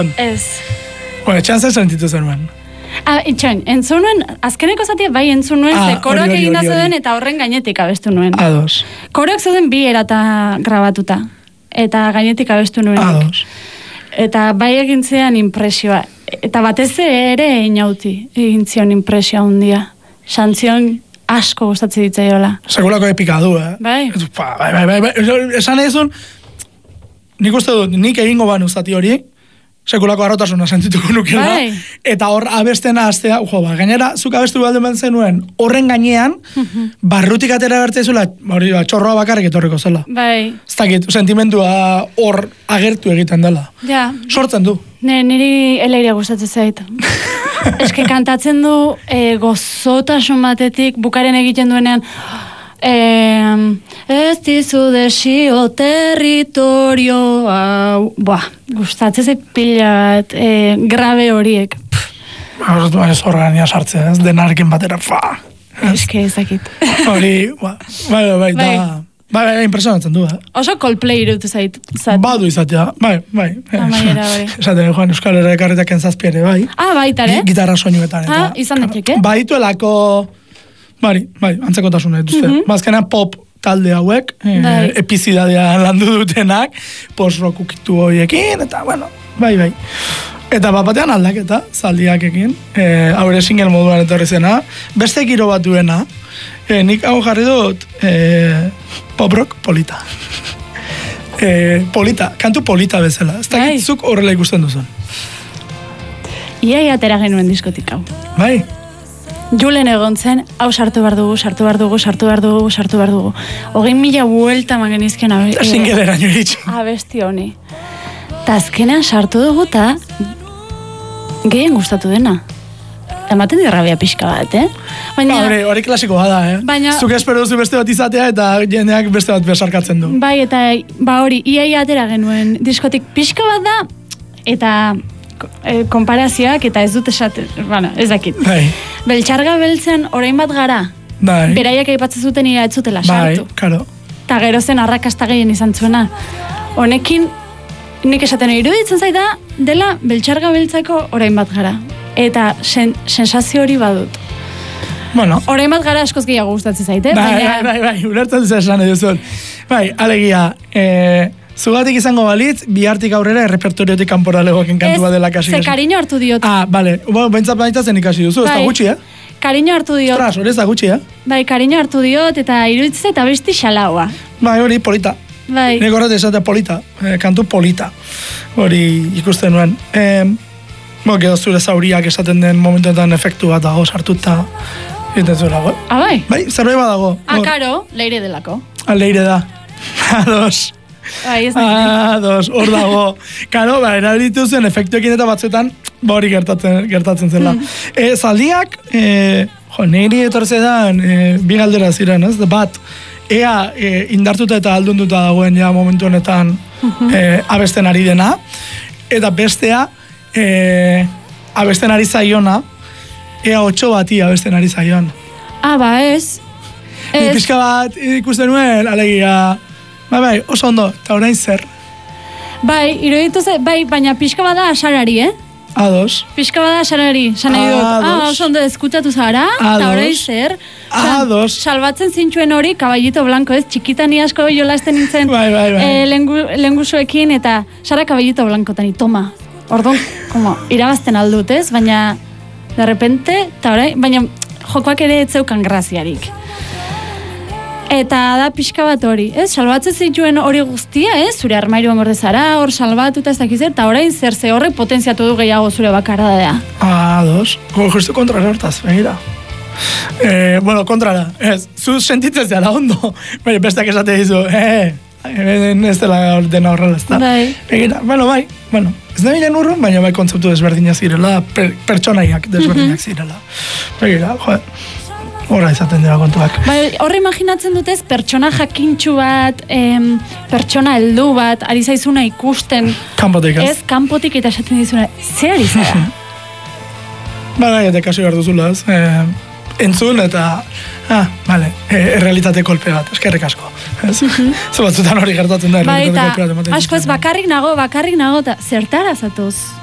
Ez. Etxean zer sentitu zenuen? Itxoin, entzun nuen, azkeneko zatia bai entzun nuen, ze koroak egin da zeuden eta horren gainetik abestu nuen. Ados. Koroak zeuden bi erata grabatuta, eta gainetik abestu nuen. Ados. Eta bai egin zean impresioa. Eta batez ere inauti egin zion impresioa hundia. Santzion asko gustatzen ditzaiola. Sekulako epika du, Bai. Bai. Esan ezun, nik uste dut, nik egingo banu zati hori, sekulako arrotasuna sentituko nukela. Bai. Eta hor abestena astea, gainera, zuk abestu balde ben zenuen, horren gainean, barrutik atera bertzezula, txorroa bakarrik etorriko zela. Bai. Ez dakit, sentimentua hor agertu egiten dela. Ja. Sortzen du. Niri eleire gustatzen zait. Eske kantatzen du gozotasun batetik, bukaren egiten duenean, ez dizu desio territorio hau, gustatzen zait pila bat, grabe horiek. Ez horrean ja sartzea, ez denarekin batera, Eske ezakit. Hori, bai, Bai, impresionatzen du, Oso Coldplay irutu zait. Badu izatea, bai. Amaiera hori. Esaten, Juan Euskal Herra ekarretak enzazpiere, bai. Baitare. Gitarra soinuetan. Izan daiteke. Baituelako, bai, antzekotasuna dituzte. Bazkenean pop talde hauek, epizidadea landu dutenak, post-rock ukitu horiekin, eta, bueno, bai. Eta batean aldaketa, zaldiakekin, haure single moduan etorri zena, beste giro bat duena, nik hau jarri dut pop-rock polita. Polita, kantu polita bezala. Ez dakitzuk horrela ikusten duzun. Iai atera genuen diskotik hau. Bai. Julen egon zen, hau sartu behar dugu. 20.000 buelta mangenizken Singleeraino iritsi. Abesti honi. Ta azkenean sartu dugu eta gehien gustatu dena. Ematen dirrabia pixka bat, Baina... Hori klasikoa da, Baina... Zuk espero duzu beste bat izatea eta jendeak beste bat besarkatzen du. Bai, eta hori, iai atera genuen diskotik pixka bat da, eta konparazioak eta ez dut esaten, ez dakit. Bai. Beltxarga beltzen orain bat gara. Bai. Beraiak aipatzen zuten ira ez zutela sartu. Bai, karo. Ta gero zen arrakasta gehien izan zuena. Honekin, nik esaten iruditzen zaida, dela beltxarga beltzako orain bat gara. Eta sensazio hori badut. Bueno. Orain bat gara askoz gehiago gustatzen zaite. Bai, ulertzen zesan eduzun. Bai, alegia, zugatik izango balitz, bihartik aurrera errepertoriotik kanpora legoaken kantua dela kasi. Ze kariño hartu diot. Bale, bentsat baitatzen ikasi duzu, ez da gutxi, Kariño hartu diot. Ostras, hori ez da gutxi, Bai, kariño hartu diot, eta iruditzen eta besti xalaua. Bai, hori polita. Bai. Nik horret esatea polita, kantu polita. Hori ikusten nuen. Gero zure zauriak esaten den momentuetan efektu bat dago sartuta. Eta zure dago. Bai? Bai, zerbait bat dago. Karo, leire delako. Leire da. Ados. Bai, ez hor dago. Karo, erabilitu zen efektuekin eta batzuetan, hori gertatzen zela. Zaldiak, niri etorzetan, bi galdera ziren, ez? Bat, ea indartuta eta aldunduta dagoen ja momentu honetan abesten ari dena, eta bestea, abesten ari zaiona, ea 8 bati abesten ari zaion. Ez. Pizka bat ikusten nuen, alegia, bai, oso ondo, eta orain zer? Bai, iruditu ze, baina pizka bat da asarari, Ados. Pizka bat da asarari, sanai dut, oso ondo eskutatu zara, eta orain zer? Ados. Salbatzen zintxuen hori, kaballito blanco, ez? Txikitan asko jolasten nintzen lengusuekin, eta sara kaballito blanco tani, toma. Orduan, irabazten aldut, ez? Baina, de repente, eta orain, baina jokoak ere etzeukan graziarik. Eta da pixka bat hori, ez? Salbatzen zituen hori guztia, ez? Zure armairuan gorde zara, hor salbatuta ez dakizer, eta orain zer ze horrek potentziatu du gehiago zure bakarradea. Ados. Justu kontrara hortaz, begira. Kontrara, ez. Zu sentitzen zela ondo. Besteak esate dizu, ez dela dena horrela, ez da. Bai. Begira, bai. Ez da bilen urrun, baina bai kontzeptu desberdinak zirela, pertsonaiak desberdinak zirela. Begira, horra izaten dira kontuak. Horre imaginatzen dutez, pertsona jakintxu bat, pertsona heldu bat, ari zaizuna ikusten. Kanpotik, ez? Ez, kanpotik eta esaten dizuna, ze ari zara? Eta kasi behar duzula, ez? Entzun eta, errealitate kolpe bat, eskerrik asko. Zu batzutan hori gertatzen da, errealitate kolpe bat ematen. Asko ez bakarrik nago, eta zertara zatoz?